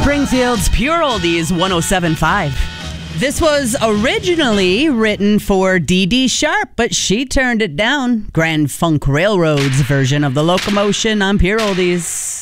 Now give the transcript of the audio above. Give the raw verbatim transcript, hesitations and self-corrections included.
Springfield's Pure Oldies one oh seven point five. This was originally written for Dee Dee Sharp, but she turned it down. Grand Funk Railroad's version of The Locomotion on Pure Oldies.